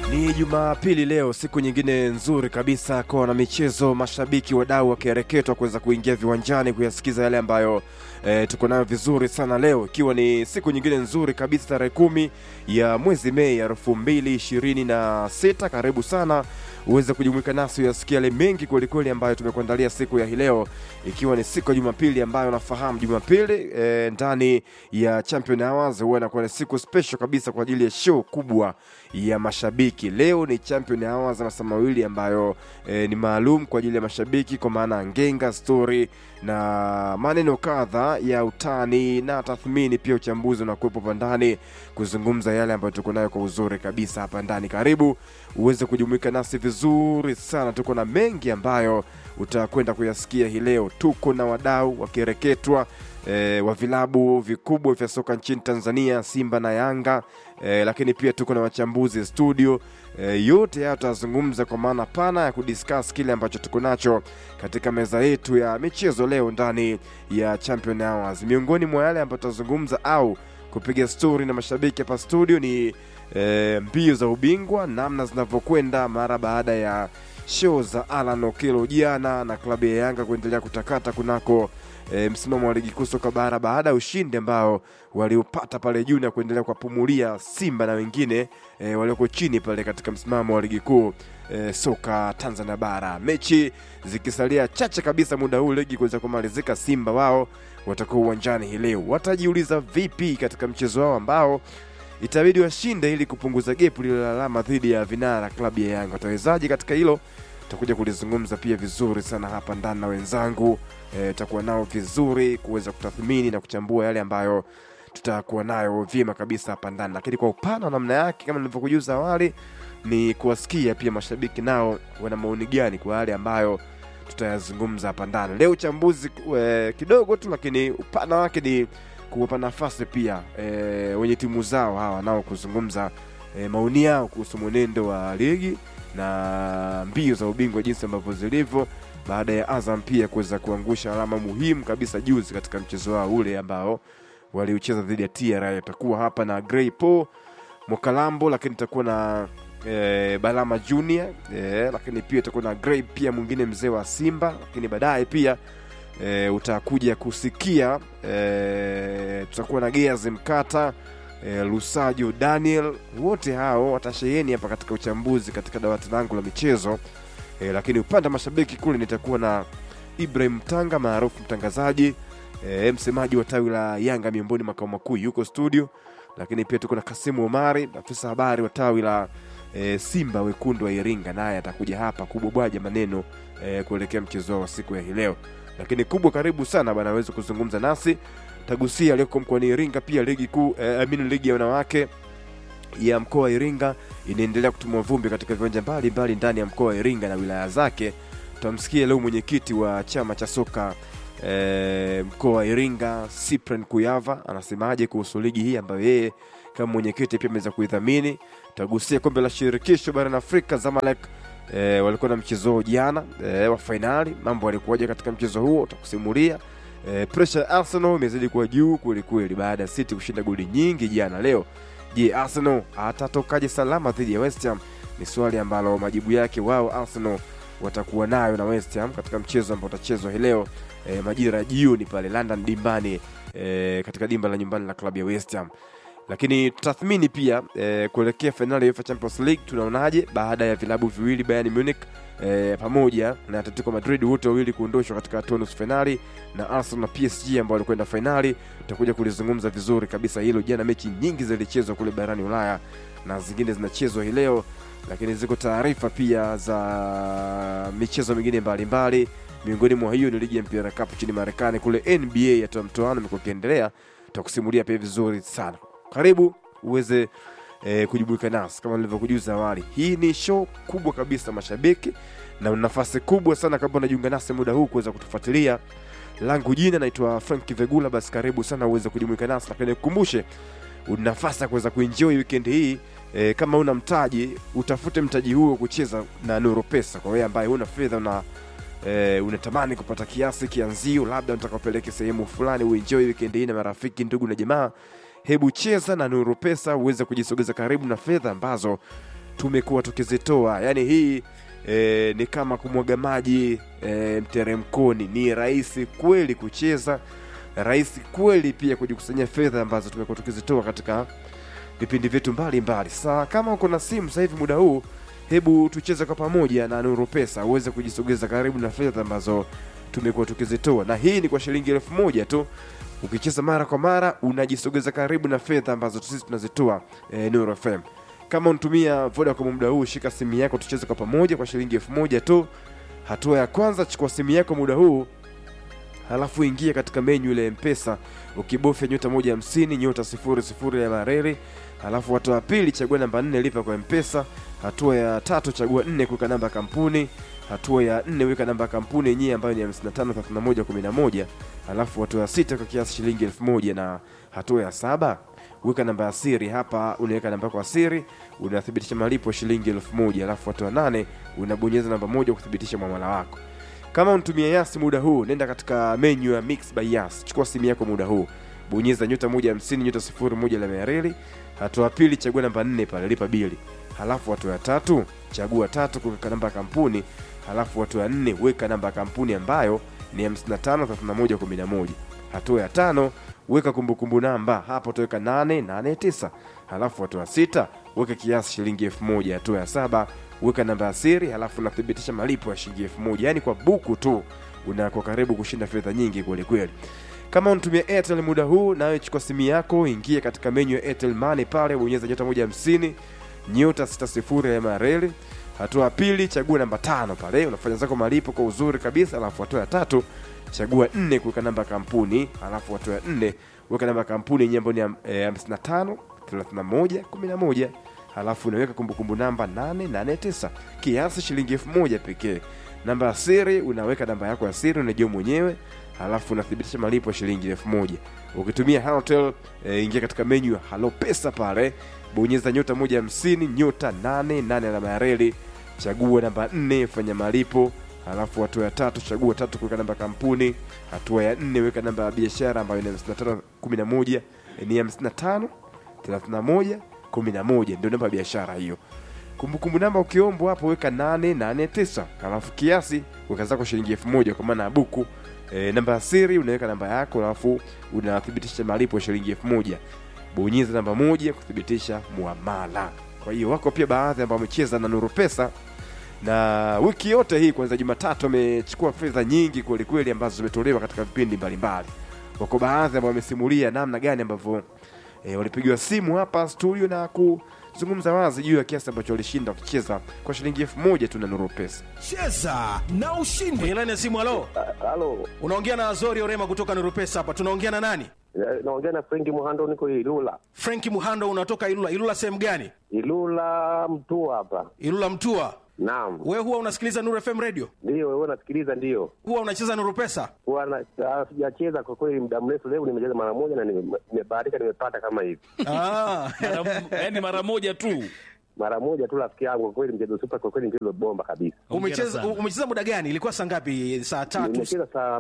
Ni Jumapili leo, siku nyingine nzuri kabisa kwa na michezo, mashabiki wadau wakireketwa kuweza kuingia viwanjani kuyasikiza yale ambayo tuko nayo vizuri sana leo, ikiwa ni siku nyingine nzuri kabisa, tarehe 10 ya mwezi Mei 2026. Karibu sana uweze kujumuika nasi uyasikia yale mengi kweli kweli ambayo tumekuandalia siku ya hii leo, ikiwa ni siku ya Jumapili ambayo nafahamu Jumapili ndani ya Champion Hours huwa inakuwa ni siku special kabisa kwa ajili ya show kubwa ya mashabiki. Leo ni Champion Hours na samawili ambayo ni maalum kwa ajili ya mashabiki, kwa maana ngenga, story na maneno kadha ya utani na tathmini, pia uchambuzi na kuwepo pandani kuzungumza yale ambayo tuko nayo kwa uzuri kabisa hapa ndani. Karibu uweze kujumuika nasi vizuri sana, tuko na mengi ambayo utakwenda kuyasikia hii leo. Tuko na wadau wakireketwa wa vilabu vikubwa vya soka nchini Tanzania, Simba na Yanga, lakini pia tuko na wachambuzi studio. Yote haya tutazungumza kwa maana pana ya kudiscuss kile ambacho tuko nacho katika meza yetu ya michezo leo ndani ya Champion Hours. Miongoni mwa yale ambayo tutazungumza au kupiga story na mashabiki hapa studio ni mbio za ubingwa, namna zinavyokwenda mara baada ya show za Alan Okello jana na klabu ya Yanga kuendelea kutakata kunako msimamo wa ligi kuu soka bara baada ya ushindi ambao waliopata pale juu na kuendelea kupumulia Simba na wengine walioko chini pale katika msimamo wa ligi kuu soka Tanzania bara. Mechi zikisalia chache kabisa muda huu ligi kuweza kumalizika, Simba wao watakuwa uwanjani hii leo. Watajiuliza vipi katika mchezo wao ambao itabidi washinde ili kupunguza gepu lile la alama dhidi ya vinara klabu ya Yanga. Watawezaje katika hilo? Tutakuja kulizungumza pia vizuri sana hapa ndani na wenzangu. Tutakuwa nao vizuri kuweza kutathmini na kuchambua yale ambayo tutakuwa nayo vyema kabisa hapa ndani. Lakini kwa upana namna yake, kama nilivyokujuza awali, ni kuwasikia pia mashabiki nao wana maoni gani kwa yale ambayo tutayazungumza hapa ndani. Leo uchambuzi kidogo tu, lakini upana wake ni kuwapa nafasi pia wenye timu zao hawa nao kuzungumza maoni yao kuhusu mwenendo wa ligi na mbio za ubingwa jinsi ambavyo zilivyo, baada ya Azam pia kuweza kuangusha alama muhimu kabisa juzi katika mchezo wao ule ambao waliucheza dhidi ya TRA. Tutakuwa hapa na Grey Paul Mokalambo, lakini tutakuwa na Balama Junior, lakini pia tutakuwa na Grey pia mwingine mzee wa Simba, lakini baadaye pia utakuja kusikia tutakuwa na Gears Mkata, Lusajo Daniel, wote hao watasheheni hapa katika uchambuzi katika dawati langu la michezo. Lakini upande wa mashabiki kule nitakuwa na Ibrahim Tanga maarufu mtangazaji, msemaji wa tawi la Yanga miongoni makao makuu, yuko studio. Lakini pia tuko na Kasimu Omari, afisa habari wa tawi la Simba wekundu wa Iringa, naye atakuja hapa kubobwaja maneno kuelekea mchezo wa siku ya hii leo. Lakini kubwa, karibu sana bwana aweze kuzungumza nasi. Tagusia leo mkoani Iringa pia ligi kuu ligi ya wanawake ya mkoa wa Iringa inaendelea kutumwa vumbi katika viwanja mbalimbali ndani ya mkoa wa Iringa na wilaya zake. Tutamsikia leo mwenyekiti wa chama cha soka mkoa wa Iringa, Cyprian Kuyava, anasemaje kuhusu ligi hii ambayo yeye kama mwenyekiti pia ameweza kuidhamini. Tutagusia kombe la shirikisho barani Afrika, Zamalek walikuwa na mchezo jana wa finali, mambo yalikuwaje katika mchezo huo tutakusimulia. Pressure Arsenal imezidi kuwa juu kweli kweli baada ya City kushinda goli nyingi jana. Leo je, Arsenal atatokaje salama dhidi ya West Ham? Ni swali ambalo majibu yake wao Arsenal watakuwa nayo na West Ham katika mchezo ambao utachezwa hii leo majira jioni pale London dimbani, katika dimba la nyumbani la klabu ya West Ham. Lakini tutathmini pia kuelekea finali ya UEFA Champions League, tunaonaje baada ya vilabu viwili Bayern Munich pamoja na Atletico Madrid wote wawili kuondoshwa katika nusu finali, na Arsenal na PSG ambao walikwenda finali. Tutakuja kulizungumza vizuri kabisa hilo. Jana mechi nyingi zilichezwa kule barani Ulaya na zingine zinachezwa hii leo, lakini ziko taarifa pia za michezo mingine mbalimbali. Miongoni mwa hiyo ni ligi ya mpira cup nchini Marekani kule NBA ya mtoano imekuwa ikiendelea. Tutakusimulia pia vizuri sana. Karibu uweze kujumuika nasi kama nilivyokujuza awali. Hii ni show kubwa kabisa mashabiki, na una nafasi kubwa sana kama unajiunga nasi muda huu kuweza kutufuatilia. Langu jina naitwa Frank Vegula, basi karibu sana uweze kujumuika nasi. Lakini nikukumbushe una nafasi ya kuweza kuenjoy weekend hii. Kama una mtaji, utafute mtaji huo kucheza na Nuru Pesa. Kwa wewe ambaye una fedha unatamani kupata kiasi kianzio, labda unataka kupeleka sehemu fulani uenjoy weekend hii na marafiki, ndugu na jamaa, hebu cheza na Nuru Pesa uweze kujisogeza karibu na fedha ambazo tumekuwa tukizitoa. Yani hii ni kama kumwaga maji mteremkoni. Ni rahisi kweli kucheza, rahisi kweli pia kujikusanyia fedha ambazo tumekuwa tukizitoa katika vipindi vyetu mbalimbali. Sasa kama uko na simu sasa hivi muda huu, hebu tucheze kwa pamoja na Nuru Pesa uweze kujisogeza karibu na fedha ambazo tumekuwa tukizitoa. Na hii ni kwa shilingi 1000 tu. Ukicheza mara kwa mara unajisogeza karibu na fedha ambazo sisi tunazitoa Nuru FM. Kama unatumia Vodacom muda huu, shika simu yako tucheze kwa pamoja kwa shilingi 1000 tu. Hatua ya kwanza, chukua simu yako muda huu, halafu ingia katika menu ile M-Pesa, ukibofya *150 *00 ya mareli. Halafu hatua ya pili, chagua namba 4 lipa kwa M-Pesa. Hatua ya tatu, chagua 4 kuweka namba ya kampuni. Hatua ya 4, weka namba ya kampuni yenyewe ambayo ni 553111. Halafu hatua ya 6, kwa kiasi shilingi 1000. Na hatua ya 7, weka namba ya siri. Hapa unaweka namba yako ya siri, unathibitisha malipo shilingi 1000. Halafu hatua ya 8, unabonyeza namba 1 kuthibitisha muamala wako. Kama unatumia Yas muda huu, nenda katika menu ya Mix by Yas. Chukua simu yako muda huu, bonyeza *150 *01 la mareli. Hatua ya pili, chagua namba 4 pale lipa bili. Halafu hatua ya 3, chagua 3 kuweka namba ya kampuni. Halafu hatua ya 4, weka namba ya kampuni ambayo ni 553111. Hatua ya 5, weka kumbukumbu namba, hapo utaweka 889. Halafu hatua ya 6, weka kiasi shilingi 1000. Hatua ya 7, weka namba ya siri, halafu unathibitisha malipo ya shilingi 1000. Yani kwa buku tu unakuwa karibu kushinda fedha nyingi kweli kweli. Kama unatumia Airtel muda huu, nawe chukua simu yako, ingia katika menu ya Airtel Money pale, bonyeza *150 *60 ya mareli. Hatua ya pili, chagua namba 5 pale, unafanya zako malipo kwa uzuri kabisa. Halafu hatua ya 3, chagua 4 kuweka namba ya kampuni. Halafu hatua ya 4, weka namba ya kampuni yenyewe ambayo ni 553111. Halafu unaweka kumbukumbu namba 889, kiasi shilingi 1000 pekee. Namba ya siri, unaweka namba yako ya siri unajua mwenyewe. Halafu unathibitisha malipo shilingi 1000. Ukitumia Halotel, ingia katika menu ya Halo Pesa pale, bonyeza *150 *88 la mareli, chagua namba 4 fanya malipo. Halafu hatua ya 3, chagua 3 kuweka namba kampuni. Hatua ya 4, weka namba ya biashara ambayo ni 5511 ni 553111, ndio namba ya biashara hiyo. Kumbukumbu namba ukiombwa hapo weka 889. Halafu kiasi weka zako shilingi 1000 kwa maana ya buku. Namba ya siri unaweka namba yako, halafu unathibitisha malipo ya shilingi 1000. Bonyeza namba 1 kuthibitisha muamala. Kwa hiyo wako pia baadhi ambao wamecheza na Nuru Pesa na wiki yote hii kuanzia Jumatatu wamechukua fedha nyingi kweli kweli ambazo zimetolewa katika vipindi mbalimbali. Wako baadhi ambao wamesimulia namna gani ambavyo walipigiwa simu hapa studio na kuzungumza wazi juu ya kiasi ambacho walishinda kucheza kwa shilingi 1000 tu na Nuru Pesa. Cheza na ushindi. Ilani ya simu. Halo. Halo. Unaongea na Azori Orema kutoka Nuru Pesa hapa. Tunaongea na nani? Naongea na Frank Muhando, niko Ilula. Frank Muhando, unatoka Ilula. Ilula sehemu gani? Ilula Mtua hapa. Ilula Mtua. Naam. Wewe huwa unasikiliza Nuru FM radio? Ndio, wewe unasikiliza ndio. Huwa unacheza Nuru Pesa? Huwa sijacheza kwa kweli muda mrefu, leo nimecheza mara moja na nimebahatika nimepata kama hivi. Yaani mara moja tu. Mara moja tu rafiki yangu, kwa kweli mchezo super, kwa kweli mchezo bomba kabisa. Umecheza muda gani? Ilikuwa saa ngapi? Saa 3? Nimecheza saa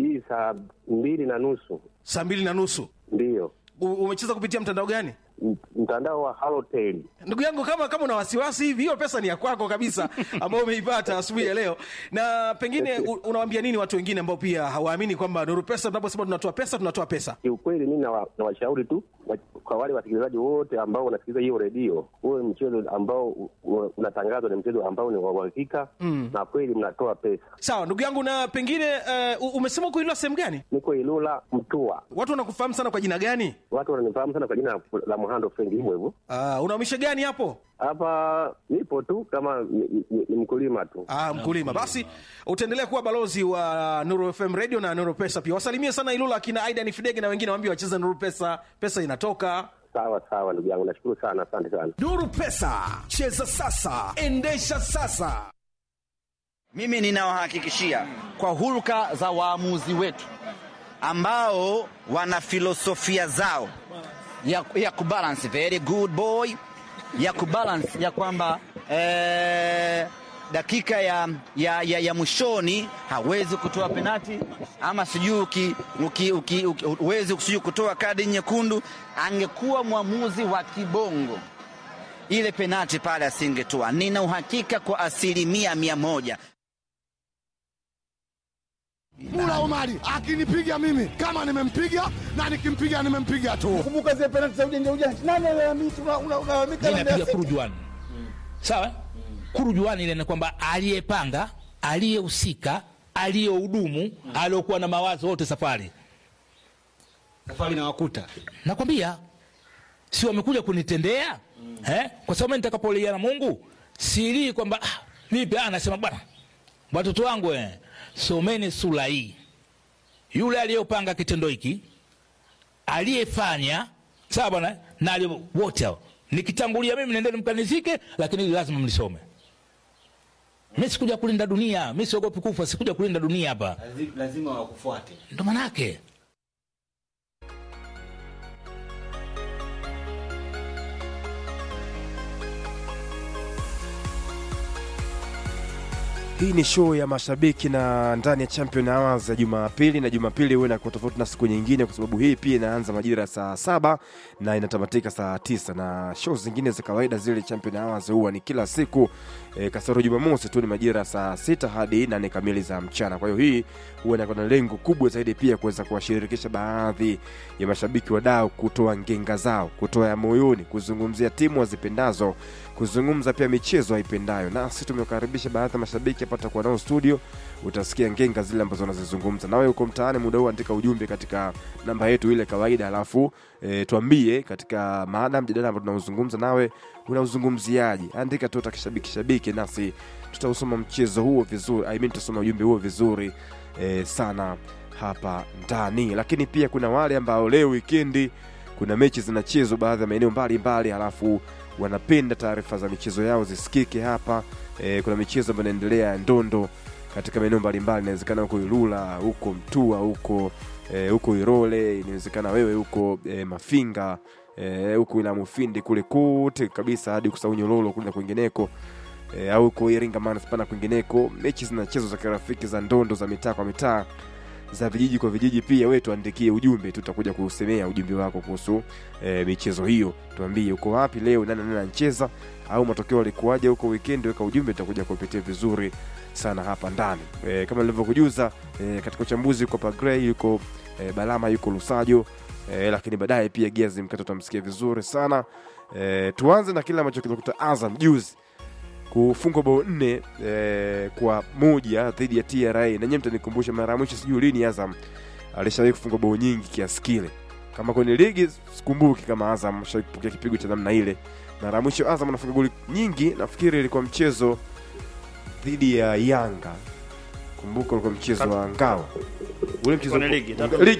2:30. Saa 2:30? Ndio. Umecheza kupitia mtandao gani? Mtandao wa Halotel. Ndugu yangu, kama una wasiwasi hivi, hiyo pesa ni ya kwako kabisa ambayo umeipata asubuhi ya leo. Na pengine unawaambia nini watu wengine ambao pia hawaamini kwamba Nuru Pesa tunaposema tunatoa pesa? Kiukweli mimi nawashauri tu kwa wale wasikilizaji wote ambao wanasikiliza hiyo redio, huo mchezo ambao unatangazwa ni mchezo ambao ni wa uhakika na kweli mnatoa pesa. Sawa ndugu yangu, na pengine umesema uko Ilula sehemu gani? Niko Ilula Mtua. Watu wanakufahamu sana kwa jina gani? Watu wananifahamu sana kwa jina la Muhando Frank hivyo hivyo. Unaumisha gani hapo? Hapa nipo tu kama ni mkulima tu. Mkulima. Basi utaendelea kuwa balozi wa Nuru FM Radio na Nuru Pesa pia. Wasalimie sana Ilula kina Aidan Fidege na wengine, waambie wacheze Nuru Pesa. Pesa inatoka. Sawa ndugu yangu, nashukuru sana, asante sana. Nuru Pesa, cheza sasa, endesha sasa. Mimi ninawahakikishia kwa hulka za waamuzi wetu ambao wana filosofia zao ya kubalance, very good boy, ya kubalance ya kwamba dakika ya mwishoni hawezi kutoa penati, ama sijui huwezi kutoa kadi nyekundu. Angekuwa mwamuzi wa kibongo ile penalti pale asingetoa. Nina uhakika kwa 100%. Mula Omari akinipiga mimi kama nimempiga na nikimpiga nimempiga tu. Kumbuka zile penalti za ujanja. Nani analalamika unalalamika na Mbeya kurujuani. Sawa? Kurujuani ile ni kwamba aliyepanga, aliyehusika, aliyehudumu, aliyokuwa na mawazo wote safari. Safari na wakuta. Nakwambia si wamekuja kunitendea? Kwa sababu nitakapolia na Mungu, siri kwamba vipi anasema bwana. Watoto wangu someni sura hii. Yule aliyopanga kitendo hiki, aliyefanya, sawa bwana, na wote hao. Nikitangulia mimi nendeni mkanizike, lakini lazima mlisome. Mimi sikuja kulinda dunia, mimi siogopi kufa, sikuja kulinda dunia hapa. Lazima wakufuate. Ndio maana yake. Hii ni show ya mashabiki na ndani ya Champion Hours ya Jumapili, na Jumapili huwa inakuwa tofauti na siku nyingine kwa sababu hii pia inaanza majira saa 7 na inatamatika saa 9, na show zingine za kawaida zile Champion Hours huwa ni kila siku kasoro Jumamosi tu ni majira saa 6 hadi 8 kamili za mchana. Kwa hiyo hii huwa inakuwa na lengo kubwa zaidi pia kuweza kuwashirikisha baadhi ya mashabiki wadau kutoa ngenga zao, kutoa ya moyoni, kuzungumzia timu wazipendazo, kuzungumza pia michezo waipendayo. Nasi tumewakaribisha baadhi ya mashabiki hapa tutakuwa nao studio, utasikia ngenga zile ambazo wanazizungumza. Nawe uko mtaani muda huu, andika ujumbe katika namba yetu ile kawaida, alafu tuambie katika maana mjadala ambao tunauzungumza, nawe unauzungumziaje? Andika tu utakishabiki nasi tutausoma mchezo huo vizuri, tutasoma ujumbe huo vizuri sana hapa ndani. Lakini pia kuna wale ambao leo weekendi kuna mechi zinachezwa baadhi ya maeneo mbalimbali, halafu wanapenda taarifa za michezo yao zisikike hapa. Kuna michezo ambayo inaendelea ndondo katika maeneo mbalimbali, inawezekana huko Ilula, huko Mtua, huko Irole, inawezekana wewe huko Mafinga, huko ila Mufindi kule kote kabisa hadi Kusaunyololo kule na kwingineko, au huko Iringa Manispaa kwingineko. Mechi zinachezwa za kirafiki za ndondo za mitaa kwa mitaa, za vijiji kwa vijiji. Pia wewe tuandikie ujumbe, tutakuja kuusemea ujumbe wako kuhusu michezo hiyo. Tuambie uko wapi leo, nani anacheza au matokeo yalikuwaje huko weekend, weka ujumbe, tutakuja kupitia vizuri sana hapa ndani. Kama nilivyokujuza katika uchambuzi yuko Pagrey, yuko Balama, yuko Lusajo, lakini baadaye pia Giazi Mkato tutamsikia vizuri sana. Tuanze na kile ambacho kilikuta Azam juzi kufungwa bao 4 kwa 1 dhidi ya TRA. Na nyinyi mtanikumbusha mara mwisho sijui lini Azam alishawahi kufunga bao nyingi kiasi kile. Kama kwenye ligi sikumbuki kama Azam alishawahi kupokea kipigo cha namna ile. Mara mwisho Azam anafunga goli nyingi nafikiri ilikuwa mchezo dhidi ya Yanga. Kumbuka ulikuwa mchezo wa Ngao. Ule mchezo ligi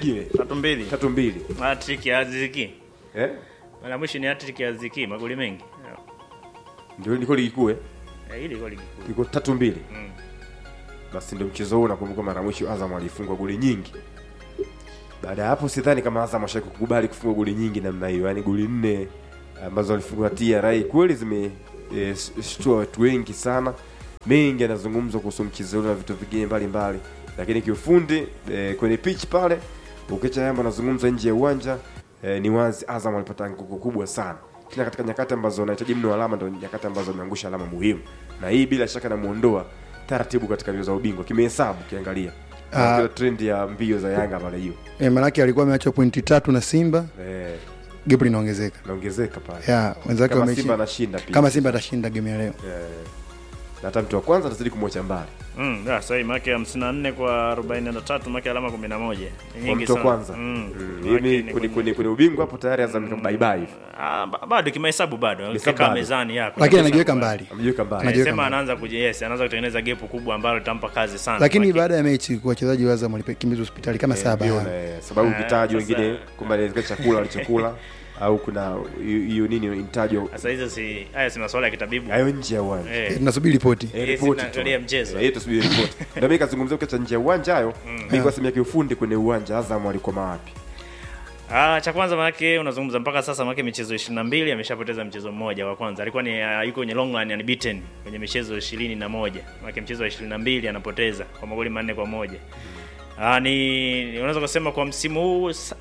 3-2. Hat-trick ya Aziki. Mara mwisho ni hat-trick ya Aziki, magoli mengi. Ndio ilikuwa ligi kuu ile ilikuwa ligi kuu. Ilikuwa 3-2. Basi ndio mchezo huo nakumbuka mara mwisho Azam alifungwa goli nyingi. Baada ya hapo sidhani kama Azam ashakukubali kufunga goli nyingi namna hiyo. Yaani goli 4 ambazo alifungwa TRA kweli zimeshtua watu wengi sana. Mengi yanazungumzwa kuhusu mchezo na vitu vingine mbalimbali. Lakini kiufundi kwenye pitch pale ukiacha Yanga anazungumza nje ya uwanja, ni wazi Azam alipata nguvu kubwa sana. Kila katika nyakati ambazo anahitaji mno alama ndio nyakati ambazo ameangusha alama muhimu. Na hii bila shaka namuondoa taratibu katika mbio za ubingwa. Kimehesabu kiangalia kila trend ya mbio za Yanga pale hiyo. Maana yake alikuwa ameacha pointi 3 na Simba. Gap linaongezeka pale. Wenzake kama Simba anashinda pia. Kama Simba atashinda game ya leo. Na hata mtu wa kwanza atazidi kumwacha mbali. Sasa hii maki 54 kwa 43, maki alama 11. Ni nyingi sana. Kwanza. Mimi kwenye ubingwa hapo tayari Azam bye bye. Bado kimahesabu bado. Kaka mezani yako. Lakini anajiweka mbali. Anasema anaanza anaanza kutengeneza gap kubwa ambalo litampa kazi sana. Lakini baada ya mechi kwa wachezaji wa Azam walikimbizwa hospitali kama 7. Sababu kitaji wengine kumbe ile chakula walichokula au kuna hiyo nini intajo. Sasa hizo si masuala ya kitabibu. Hayo nje ya uwanja. Tunasubiri ripoti. Tunaangalia mchezo. Tusubiri ripoti. Ndio mimi kazungumzia ukiacha nje ya uwanja hayo. Mimi kwa semea kiufundi kwenye uwanja Azam walikuwa wapi? Cha kwanza manake unazungumza mpaka sasa manake michezo 22 ameshapoteza mchezo mmoja wa kwanza. Alikuwa ni yuko kwenye long run unbeaten kwenye michezo 21. Manake mchezo wa 22 anapoteza kwa magoli 4-1. Ni unaweza kusema kwa msimu huu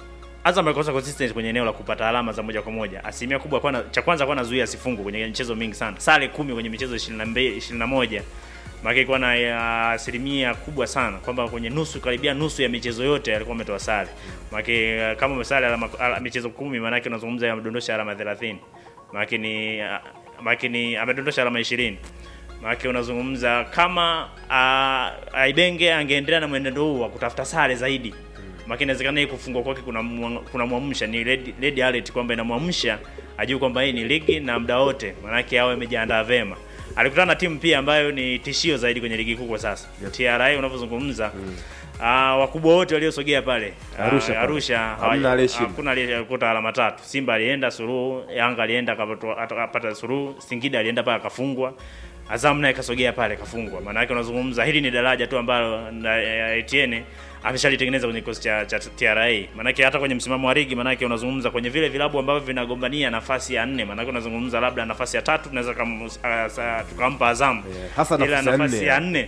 Azam amekosa consistency kwenye eneo la kupata alama za moja kwa moja. Asilimia kubwa kwa cha kwanza kwa anazuia asifungwe kwenye michezo mingi sana. Sare 10 kwenye michezo 22 21. Maana kwa na asilimia kubwa sana kwamba kwenye karibia nusu ya michezo yote alikuwa ametoa sare. Maana kama umesale alama michezo 10 maana yake unazungumza ya mdondosha alama 30. Maana ni amedondosha alama 20. Maana unazungumza kama Ibenge angeendelea na mwenendo huu wa kutafuta sare zaidi. Maana inawezekana yeye kufungwa kwake kuna muamsha ni red alert kwamba inamuamsha ajue kwamba hii ni ligi na muda wote maana yake awe amejiandaa vema. Alikutana na timu pia ambayo ni tishio zaidi kwenye ligi kuu kwa sasa. TRA unavyozungumza wakubwa wote waliosogea pale Arusha hakuna aliyekuta alama 3. Simba alienda suluhu, Yanga alienda akapata suluhu, Singida alienda pale akafungwa. Azam naye kasogea pale kafungwa. Maana yake unazungumza hili ni daraja tu ambalo Etienne ameshalitengeneza kwenye kikosi cha TRA. Maana yake hata kwenye msimamo wa ligi maana yake unazungumza kwenye vile vilabu ambavyo vinagombania nafasi ya 4. Maana yake unazungumza labda nafasi ya 3 tunaweza tukampa Azam. Hasa nafasi ya 4.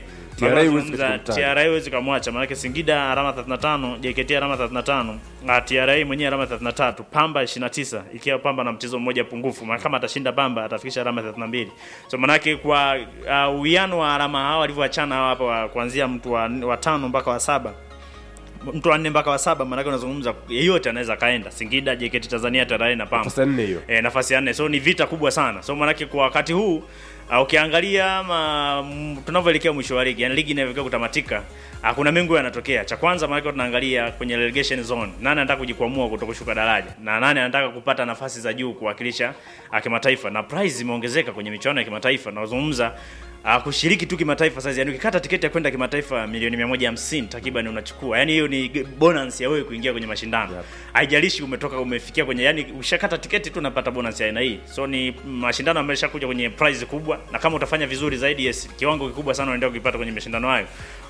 TRA huwezi kumwacha maana yake Singida alama 35, JKT alama 35, TRA mwenyewe alama 33, Pamba 29 ikiwa Pamba na mchezo mmoja pungufu. Maana kama atashinda Pamba atafikisha alama 32. So maana yake kwa uwiano wa alama hao walivyoachana hapa kuanzia mtu wa 5 mpaka wa 7. Mtu wa 4 mpaka wa 7 maana yake unazungumza yeyote anaweza kaenda Singida, JKT Tanzania, TRA na Pamba. Nafasi 4 hiyo. Nafasi 4. So ni vita kubwa sana. So maana yake kwa wakati huu ukiangalia tunavyoelekea mwisho wa ligi, yani ligi inaelekea kutamatika, kuna mengi yanatokea. Cha kwanza maana tunaangalia kwenye relegation zone. Nani anataka kujikwamua kutokushuka daraja? Na nani anataka kupata nafasi za juu kuwakilisha kimataifa? Na prize imeongezeka kwenye michuano ya kimataifa. Na uzungumza kushiriki tu kimataifa sasa, yani ukikata tiketi ya kwenda kimataifa milioni 150 takriban unachukua. Yani hiyo ni bonus ya wewe kuingia kwenye mashindano. Haijalishi umefikia kwenye, yani ushakata tiketi tu unapata bonus ya aina hii. So ni mashindano ambayo yashakuja kwenye prize kubwa, na kama utafanya vizuri zaidi kiwango kikubwa sana unaenda ukipata kwenye mashindano hayo.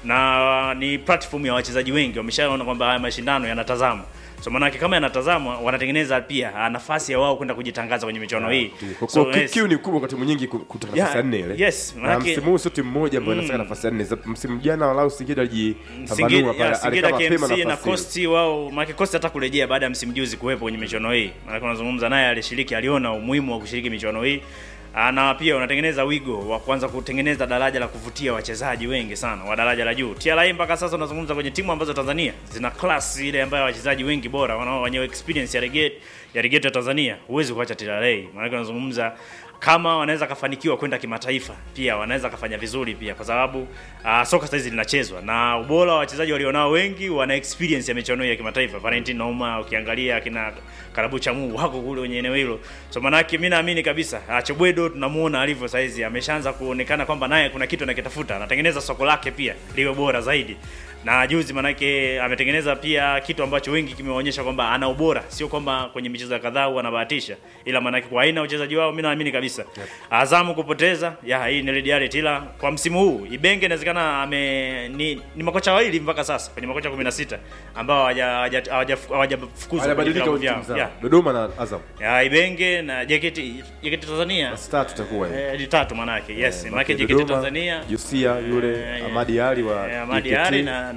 Na ni platform ya wachezaji wengi wameshaona kwamba haya mashindano yanatazamwa. So maana kama yanatazamwa wanatengeneza pia nafasi ya wao kwenda kujitangaza kwenye michuano hii. So kiu ni kubwa wakati mwingi kutoka nafasi ya 4 ile. Yes, na msimu huu sote mmoja ambaye anasaka nafasi ya 4. Msimu jana walau Singida alijipambanua pale alikama mapema nafasi na Costi wao, maana Costi hata kurejea baada ya msimu juzi kuwepo kwenye michuano hii. Maana tunazungumza naye alishiriki, aliona umuhimu wa kushiriki michuano hii. Na pia unatengeneza wigo wa kuanza kutengeneza daraja la kuvutia wachezaji wengi sana wa daraja la juu. TRA mpaka sasa unazungumza kwenye timu ambazo Tanzania zina class ile ambayo wachezaji wengi bora wenye experience ya regate ya Tanzania. Huwezi kuacha TRA. Maana unazungumza kama wanaweza kafanikiwa kwenda kimataifa, pia wanaweza kafanya vizuri pia, kwa sababu soka sasa hizi linachezwa na ubora wa wachezaji walionao wengi wana experience ya michuano ya kimataifa. Valentino Nauma, ukiangalia kina Karabucha Mungu wako kule kwenye eneo hilo. So manake mimi naamini kabisa Chobwedo tunamuona alivyo sasa hizi ameshaanza kuonekana kwamba naye kuna kitu anakitafuta, anatengeneza soko lake pia liwe bora zaidi. Na juzi manake ametengeneza pia kitu ambacho wengi kimeonyesha kwamba ana ubora, sio kwamba kwenye michezo kadhaa anabahatisha, ila manake kwa aina uchezaji wao mimi naamini kabisa. Azamu kupoteza hii ni reality, ila kwa msimu huu Ibenge inawezekana ni makocha wawili mpaka sasa kwenye makocha 16 ambao hawajafukuzwa Dodoma na Azam. Ibenge na JKT Tanzania start tutakuwa ni 3 manake. Yes, manake JKT Tanzania Josia yule Ahmadi Ali wa Ahmadi Ali na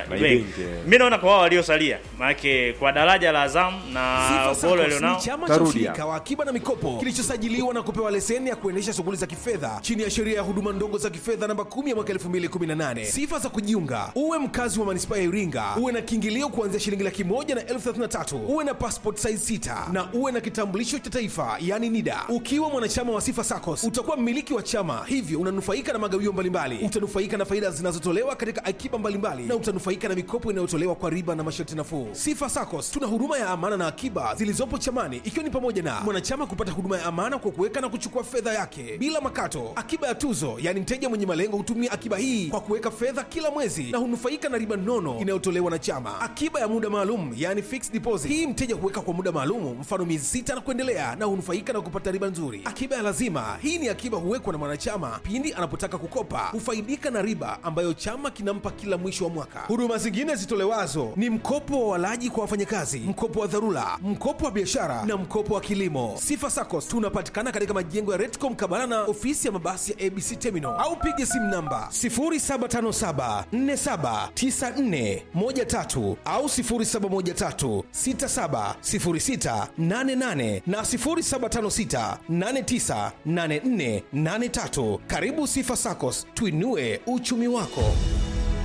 mimi naona kwa wao waliosalia, maana kwa daraja la Azam na bolo ilionao chama cha ushirika wa akiba na mikopo kilichosajiliwa na kupewa leseni ya kuendesha shughuli za kifedha chini ya sheria ya huduma ndogo za kifedha namba 10 ya mwaka 2018. Sifa za kujiunga: uwe mkazi wa manispaa ya Iringa, uwe na kiingilio kuanzia shilingi 100,000 na 1033, uwe na passport size 6 na uwe na kitambulisho cha taifa yani NIDA. Ukiwa mwanachama wa Sifa SACCOS utakuwa mmiliki wa chama, hivyo unanufaika na magawio mbalimbali, utanufaika na faida zinazotolewa katika akiba mbalimbali na utanufaika na mikopo inayotolewa kwa riba na masharti nafuu. Sifa SACCOS tuna huduma ya amana na akiba zilizopo chamani, ikiwa ni pamoja na mwanachama kupata huduma ya amana kwa kuweka na kuchukua fedha yake bila makato, akiba ya tuzo, yani mteja mwenye malengo hutumia akiba hii kwa kuweka fedha kila mwezi na hunufaika na riba nono inayotolewa na chama, akiba ya muda maalum, yani fixed deposit, hii mteja huweka kwa muda maalum, mfano miezi 6 na kuendelea, na hunufaika na kupata riba nzuri. Akiba ya lazima, hii ni akiba huwekwa na mwanachama pindi anapotaka kukopa, hufaidika na riba ambayo chama kinampa kila mwisho wa mwaka. Huduma zingine zitolewazo ni mkopo wa walaji kwa wafanyakazi, mkopo wa dharura, mkopo wa biashara na mkopo wa kilimo. Sifa SACCOS tunapatikana katika majengo ya Retco mkabala na ofisi ya mabasi ya ABC Terminal, au piga simu namba 0757479413 au 0713670688 na 0756898483. Karibu Sifa SACCOS, tuinue uchumi wako.